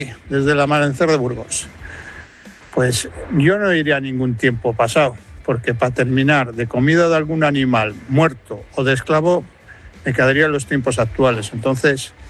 desde el amanecer de Burgos. Pues yo no iría a ningún tiempo pasado, porque para terminar de comida de algún animal muerto o de esclavo me quedaría en los tiempos actuales. Entonces,